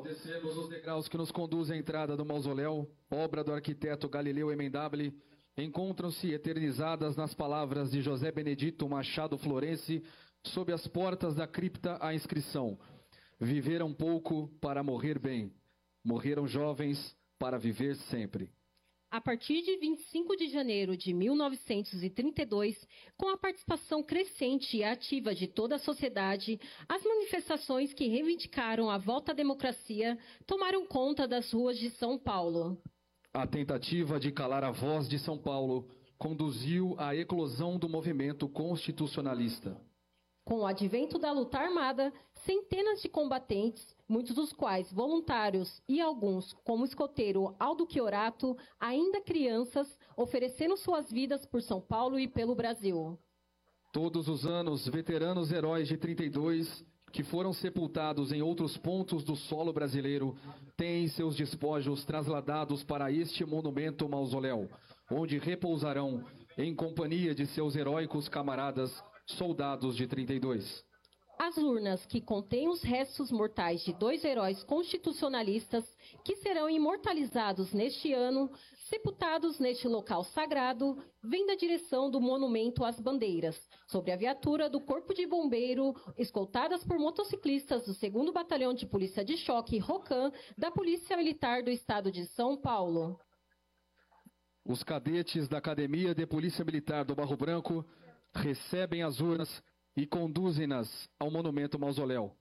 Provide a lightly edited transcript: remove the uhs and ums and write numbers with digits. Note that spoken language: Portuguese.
Descemos os degraus que nos conduzem à entrada do mausoléu, obra do arquiteto Galileu Emendabile, encontram-se eternizadas nas palavras de José Benedito Machado Florense, sob as portas da cripta a inscrição: viveram pouco para morrer bem, morreram jovens para viver sempre. A partir de 25 de janeiro de 1932, com a participação crescente e ativa de toda a sociedade, as manifestações que reivindicaram a volta à democracia tomaram conta das ruas de São Paulo. A tentativa de calar a voz de São Paulo conduziu à eclosão do movimento constitucionalista. Com o advento da luta armada, centenas de combatentes, muitos dos quais voluntários e alguns, como o escoteiro Aldo Chiorato, ainda crianças, ofereceram suas vidas por São Paulo e pelo Brasil. Todos os anos, veteranos heróis de 32, que foram sepultados em outros pontos do solo brasileiro, têm seus despojos trasladados para este monumento mausoléu, onde repousarão em companhia de seus heróicos camaradas, soldados de 32. As urnas que contêm os restos mortais de 2 heróis constitucionalistas que serão imortalizados neste ano, sepultados neste local sagrado, vêm da direção do Monumento às Bandeiras, sobre a viatura do Corpo de Bombeiro, escoltadas por motociclistas do 2º Batalhão de Polícia de Choque ROCAM da Polícia Militar do Estado de São Paulo. Os cadetes da Academia de Polícia Militar do Barro Branco recebem as urnas e conduzem-nas ao Monumento Mausoléu.